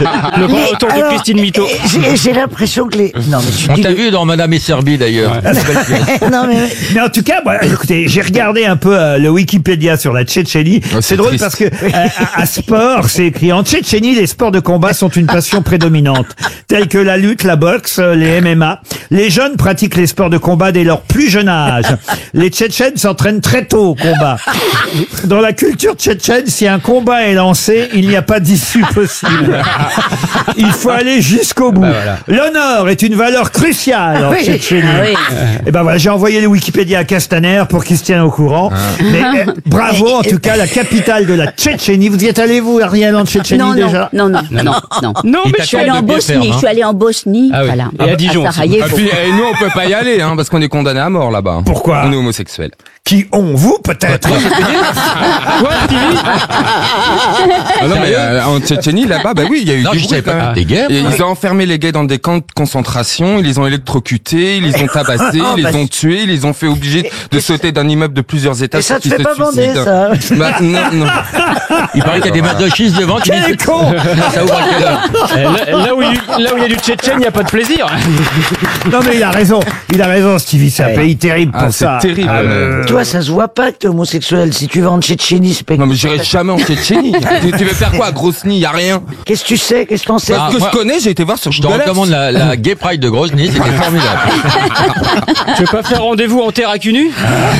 Le grand retour de Christine Mito. J'ai l'impression que les... Non, mais On t'a vu dans Madame et Serbie d'ailleurs. non, Mais en tout cas, écoutez, j'ai regardé un peu le Wikipédia sur la Tchétchénie. C'est drôle triste. parce que à sport, c'est écrit en Tchétchénie, les sports de combat sont une passion prédominante, tels que la lutte, la boxe, les MMA. Les jeunes pratiquent les sports de combat dès leur plus jeune âge. Les Tchétchènes s'entraînent très tôt au combat. Dans la culture tchétchène, si un combat est lancé, il n'y a pas d'issue possible. Il faut aller jusqu'au bout. L'honneur est une valeur cruciale en Tchétchénie. Et ben voilà, j'ai envoyé le Wikipédia à Castaner pour qu'il se tienne au courant. Mais bravo, en tout cas, la capitale de la Tchétchénie. Vous y êtes allé, vous, Ariel, en Tchétchénie déjà? Non, Non, mais je suis allée en Bosnie. Je suis allée en Bosnie. Ah oui. Voilà. Et à Dijon aussi. Et puis, nous, on peut pas y aller, parce qu'on est condamnés à mort là-bas. Pourquoi? On est homosexuels. Qui ont, vous, peut-être? Quoi, Stevie? Ah non, mais en Tchétchénie, là-bas, oui, il y a eu Non, du je bruit, savais quand pas. même. Des guerres. Et ils ont enfermé les gays dans des camps de concentration, ils les ont électrocutés, ils les ont tabassés, ils les ont tués, ils les ont fait obliger de sauter d'un immeuble de plusieurs étages. Et ça pour te qu'ils fait se pas bander, suicident. ça? Bah, non. Il paraît qu'il y a des masochistes devant qui Quel disent con! ça ouvre à quelle heure? Là où il y a du Tchétchène, il n'y a pas de plaisir. Non, mais il a raison, Stevie, c'est un pays terrible pour Ah, c'est ça. terrible. Tu vois, ça se voit pas que t'es homosexuel. Si tu vas en Tchétchénie, c'est pas... Non, mais j'irai jamais en Tchétchénie. Tu veux faire quoi à Grozny? Y a rien. Qu'est-ce que tu sais? Qu'est-ce que t'en sais? Ah, Ce que moi- je connais, j'ai été voir sur Je te Google Earth. recommande la Gay Pride de Grozny, c'était formidable. Tu veux pas faire rendez-vous en terre à cul nu?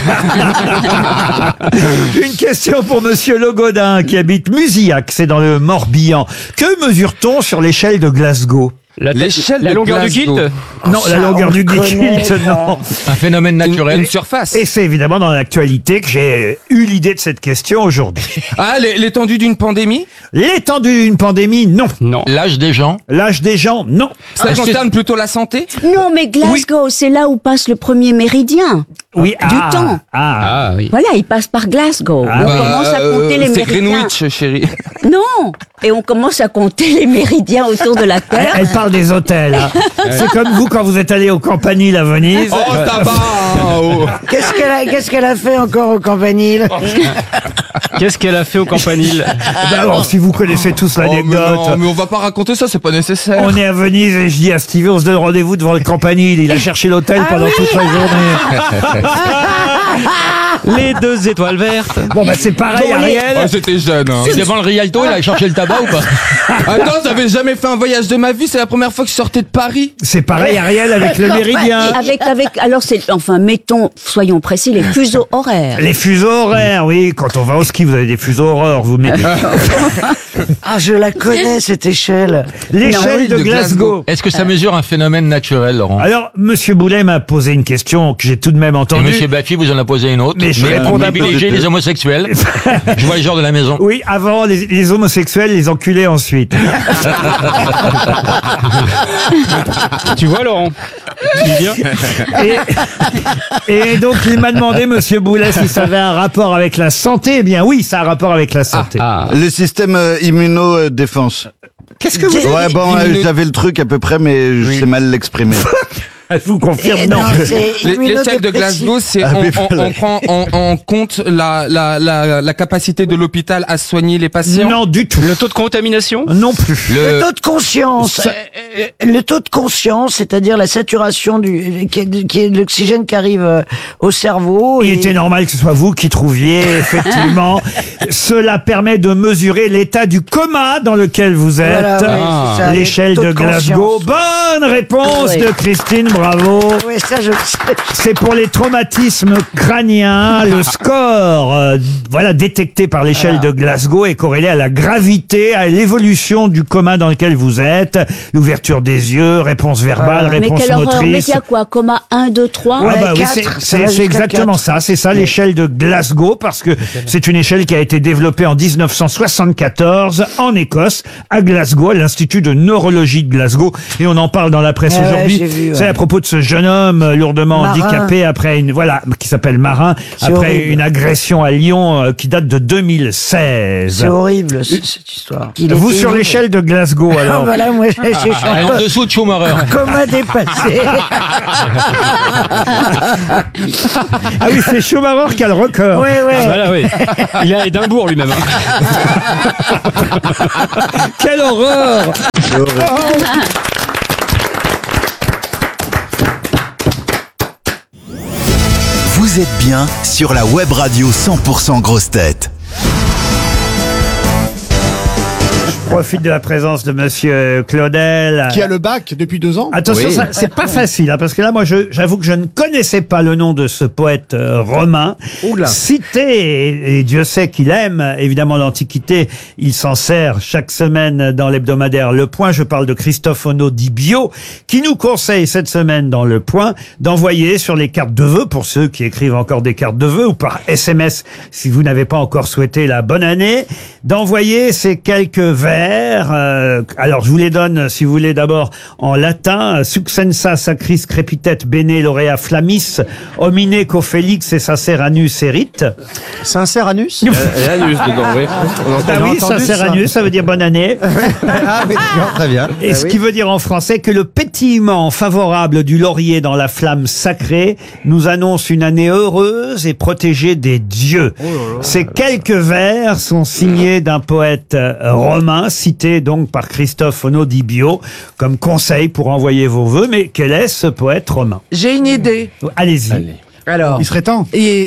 Une question pour Monsieur Logodin qui habite Musillac, c'est dans le Morbihan. Que mesure-t-on sur l'échelle de Glasgow? L'échelle La de longueur du Glasgow. kilt? Non, la longueur on du connaît, kilt, ça. non. Un phénomène naturel. Une surface. Et c'est évidemment dans l'actualité que j'ai eu l'idée de cette question aujourd'hui. Ah, l'étendue d'une pandémie? L'étendue d'une pandémie, non. Non. L'âge des gens. L'âge des gens, non. Ça Est-ce que- concerne plutôt la santé? Non, mais Glasgow, c'est là où passe le premier méridien. Oui, Du temps. Ah oui. Voilà, il passe par Glasgow. On commence à compter les c'est méridiens. Greenwich, chérie. Non. Et on commence à compter les méridiens autour de la Terre. Elle parle des hôtels. Hein. C'est comme vous quand vous êtes allé au Campanile à Venise. Oh, ça va! Qu'est-ce qu'elle a fait encore au Campanile? Qu'est-ce qu'elle a fait au Campanile? Ben alors, si vous connaissez tous Oh, mais l'anecdote. non, mais on va pas raconter ça, c'est pas nécessaire. On est à Venise et je dis à Stevie, on se donne rendez-vous devant le Campanile. Il a cherché l'hôtel pendant toute la journée. Les 2 étoiles vertes. Bon, bah c'est pareil, Ariel. Oh, j'étais jeune, C'est devant le Rialto, il a cherché le tabac ou pas? Attends, j'avais jamais fait un voyage de ma vie, c'est la première fois que je sortais de Paris. C'est pareil, Ariel, avec le méridien. Alors mettons, soyons précis, les fuseaux horaires. Les fuseaux horaires, oui. Quand on va au ski, vous avez des fuseaux horaires, vous mettez. Ah, je la connais, cette échelle. L'échelle de de Glasgow. Est-ce que ça mesure un phénomène naturel, Laurent? Alors, Monsieur Boulet m'a posé une question que j'ai tout de même Et entendue. Monsieur Baffy vous en a posé une autre. Mais je réponds d'abord. privilégiez les homosexuels. Je vois les gens de la maison. Oui, avant les homosexuels, les enculés ensuite. Tu vois, Laurent? Tu dis bien. Et donc, il m'a demandé, Monsieur Boulet, si ça avait un rapport avec la santé. Eh bien, oui, ça a un rapport avec la santé. Le système immunodéfense. Qu'est-ce que vous Ouais, bon, j'avais le truc à peu près, mais je sais mal l'exprimer. Je vous confirme, non. L'échelle de Glasgow, c'est on prend en compte la capacité de l'hôpital à soigner les patients. Non, du tout. Le taux de contamination? Non plus. Le taux de conscience. Le taux de conscience, c'est-à-dire la saturation qui est de l'oxygène qui arrive au cerveau. Il était normal que ce soit vous qui trouviez, effectivement. Cela permet de mesurer l'état du coma dans lequel vous êtes. Voilà, oui, c'est ça, L'échelle le taux de Glasgow. conscience. Bonne réponse Oui. de Christine, bravo. Oui, ça, je le sais. C'est pour les traumatismes crâniens. Le score, voilà, détecté par l'échelle de Glasgow est corrélé à la gravité, à l'évolution du coma dans lequel vous êtes. L'ouverture des yeux, réponse verbale, Mais réponse quelle horreur. Mais motrice. il y a quoi? Coma 1, 2, 3? Ah bah oui, 4, c'est- ça va c'est jusqu'à exactement 4. ça, c'est ça l'échelle de Glasgow, parce que c'est une échelle qui a été développée en 1974 en Écosse, à Glasgow, à l'Institut de neurologie de Glasgow, et on en parle dans la presse Ouais, aujourd'hui. j'ai vu, ouais. C'est à propos de ce jeune homme lourdement Marin. handicapé après qui s'appelle Marin, C'est après horrible. une agression à Lyon qui date de 2016. C'est horrible, cette histoire. Il Vous était sur où l'échelle de Glasgow Ah, alors? voilà, moi, je suis En dessous de Schumacher. Coma dépassé. Ah oui, c'est Schumacher qui a le record. Oui, oui. Voilà, oui. Il est à Édimbourg lui-même. Quelle horreur! Vous êtes bien sur la web radio 100% grosses têtes. Je profite de la présence de monsieur Claudel. Qui a le bac depuis 2 ans. Attention, Oui. ça, c'est pas facile, hein, parce que là, moi, j'avoue que je ne connaissais pas le nom de ce poète romain. Oula. Cité, et Dieu sait qu'il aime, évidemment, l'Antiquité. Il s'en sert chaque semaine dans l'hebdomadaire Le Point. Je parle de Cristofono di Bio, qui nous conseille cette semaine dans Le Point d'envoyer sur les cartes de vœux, pour ceux qui écrivent encore des cartes de vœux, ou par SMS, si vous n'avez pas encore souhaité la bonne année, d'envoyer ces quelques vers. Alors, je vous les donne, si vous voulez, d'abord en latin. Succensa sacris crepitet bene laurea flammis, homine co felix et sacer anus erit. Sincère anus. Anus dedans, oui. Ah oui, sacer anus, ça veut dire bonne année. Ah, mais très bien. Et ce qui veut dire en français que le pétillement favorable du laurier dans la flamme sacrée nous annonce une année heureuse et protégée des dieux. Ces quelques vers sont signés d'un poète romain, cité donc par Cristofono di Bio, comme conseil pour envoyer vos vœux. Mais quel est ce poète romain? J'ai une idée. Allez-y. Alors, Il serait temps. et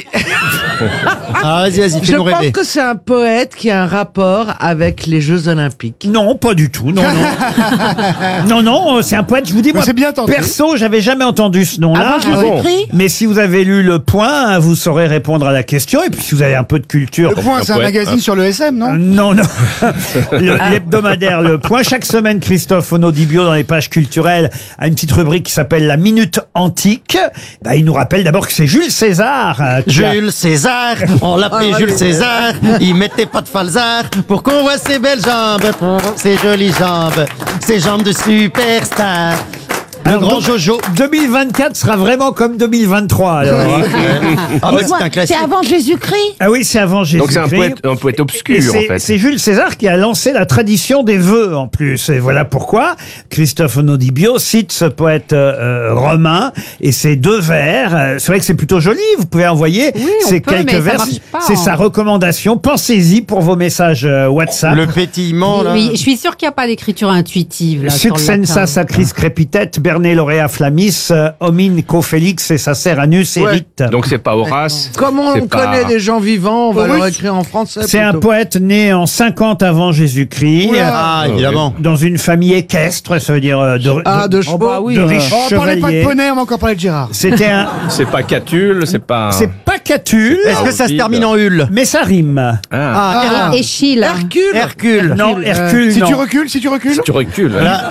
Ah, vas-y, je fais-nous pense rêver. que c'est un poète qui a un rapport avec les Jeux Olympiques. Non, pas du tout. Non, non. non, c'est un poète, je vous dis, moi, c'est bien tenté. perso, j'avais jamais entendu ce nom-là. Avant Jésus-Christ. Mais si vous avez lu Le Point, vous saurez répondre à la question. Et puis, si vous avez un peu de culture. Le Point, c'est un magazine sur le SM, non? Non, non. L'hebdomadaire Le Point. Chaque semaine, Cristofono di Bio, dans les pages culturelles, a une petite rubrique qui s'appelle La Minute Antique. Bah, il nous rappelle d'abord que c'est Jules César. Jules César, on l'appelait Jules César, il mettait pas de falzar pour qu'on voit ses belles jambes, ses jolies jambes de superstar. Le grand Jojo. 2024 sera vraiment comme 2023. Alors. Ah bah, c'est un classique. C'est avant Jésus-Christ. Ah oui, c'est avant Jésus-Christ. Donc c'est un poète obscur, Et c'est- en fait. C'est Jules César qui a lancé la tradition des vœux en plus. Et voilà pourquoi Cristofono di Bio cite ce poète romain et ces 2 vers. C'est vrai que c'est plutôt joli. Vous pouvez envoyer ces quelques vers. C'est sa recommandation. Pensez-y pour vos messages WhatsApp. Le pétillement, là. Oui, je suis sûr qu'il n'y a pas d'écriture intuitive. Là, sur le Succensa latin. sacris crepitet, berne laurea flammis, homine co felix et sacer anus erit. Donc c'est pas Horace. Comme on C'est pas- connaît des gens vivants, on va Oui. leur écrire en français. C'est un plutôt. poète né en 50 avant Jésus-Christ. Ah, évidemment. Dans une famille équestre, ça veut dire De chevaux. de riches Oh, parlez pas de chevaliers. poney, on va encore parler de Gérard. C'était un, C'est pas Catulle, c'est pas. c'est pas Catulle, Est-ce que ça se termine en hul? mais ça rime. Ah. Échille. Hercule. Non, Hercule, Si non. tu recules, Tu recules.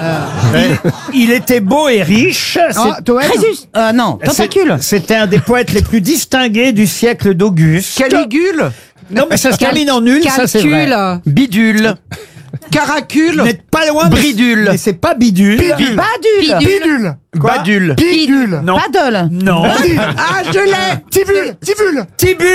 Il était beau et riche. Ah, Toen. Non, tentacule. C'était un des poètes les plus distingués du siècle d'Auguste. Caligule. Non, mais ça se termine en nul, ça c'est vrai. Calcul. Bidule. Caracule. Vous n'êtes pas loin. Bridule. Mais c'est pas bidule. Bidule. Badule. Bidule. Badule. Bidule. Non. Badole. Non. Ah, je l'ai. Tibule. Tibule. Tibule.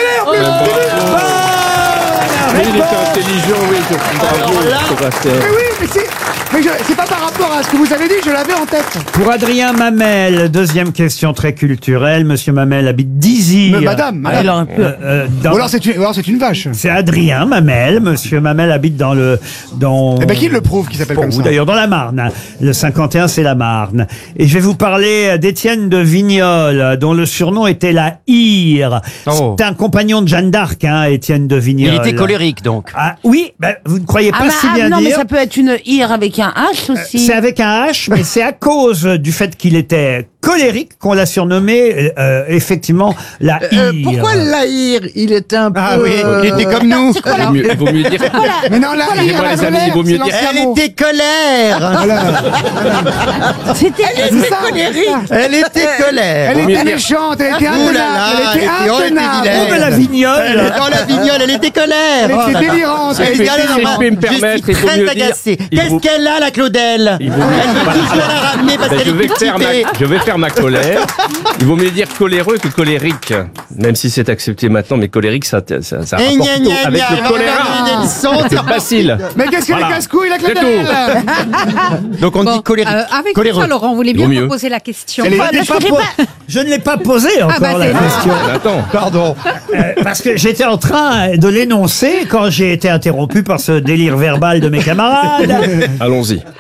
Mais il était intelligent, oui. Bravo, Sébastien. Mais oui, mais c'est pas par rapport à ce que vous avez dit, je l'avais en tête. Pour Adrien Mamel, deuxième question très culturelle. Monsieur Mamel habite Dizy. Mais madame. dans- Ou alors c'est une vache. C'est Adrien Mamel. Monsieur Mamel habite dans Eh ben qui le prouve qui s'appelle Pour comme vous ça? d'ailleurs dans la Marne. Le 51, c'est la Marne. Et je vais vous parler d'Étienne de Vignoles, dont le surnom était la Hire. Oh. C'est un compagnon de Jeanne d'Arc, hein, Étienne de Vignoles. Il était colérique, donc. Ah oui, ben, vous ne croyez pas si bien non, mais dire. ça peut être une ire avec un H aussi. C'est avec un H, mais c'est à cause du fait qu'il était colérique qu'on l'a surnommé effectivement la Hire. Pourquoi l'haïr? Il était un peu. Ah oui, il était comme nous. Il vaut mieux dire. Mais non, là, Excusez-moi, les amis, il vaut mieux dire. Elle était colère. C'était Elle était colère. Elle Vaut mieux était dire- méchante, elle était Ouh là là, intenable, elle était elle était intenable. vilaine. Oh, mais la Vignole. Dans la Vignole, elle était colère. Elle était délirante. Elle Elle était était allée dans si ma- je peux me permettre, je il suis vaut très mieux dire- agacée. il Qu'est-ce vaut- qu'elle a, la Claudel? Il vaut mieux- Elle me dit, je vais la ramener parce Ben, qu'elle je vais est faire petite. je vais faire ma colère. Il vaut mieux dire coléreux que colérique. Même si c'est accepté maintenant, mais colérique, ça Eh, rapporte gna, plutôt gna, avec gna, le elle va choléra. regarder des leçons. C'est facile. Mais qu'est-ce qu'elle est Voilà. casse-couille, la C'est Claudel? Donc on dit colérique. Avec Coléreux. ça, Laurent, vous voulez Vaut bien mieux. me poser la question. Elle est- Je ne l'ai pas posé encore bah, la c'est- question. Attends. Pardon. Parce que j'étais en train de l'énoncer quand j'ai été interrompu par ce délire verbal de mes camarades. Allons-y.